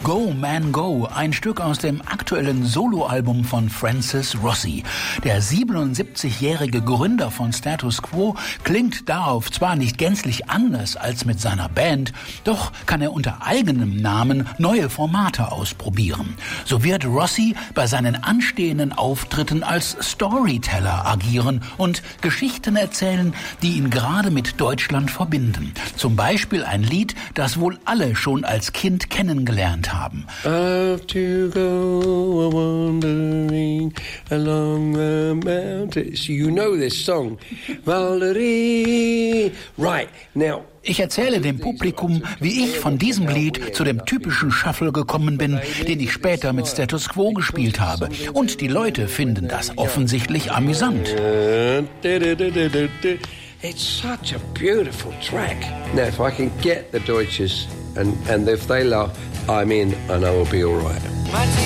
Go Man Go, ein Stück aus dem aktuellen Soloalbum von Francis Rossi. Der 77-jährige Gründer von Status Quo klingt darauf zwar nicht gänzlich anders als mit seiner Band, doch kann er unter eigenem Namen neue Formate ausprobieren. So wird Rossi bei seinen anstehenden Auftritten als Storyteller agieren und Geschichten erzählen, die ihn gerade mit Deutschland verbinden. Zum Beispiel ein Lied, das wohl alle schon als Kind kennengelernt haben. Have to go wandering along the mountains. You know this song. Valerie. Right, now. Ich erzähle dem Publikum, wie ich von diesem Lied zu dem typischen Shuffle gekommen bin, den ich später mit Status Quo gespielt habe. Und die Leute finden das offensichtlich amüsant. It's such a beautiful track. Now, if I can get the Deutsches and if they laugh, I'm in and I will be all right.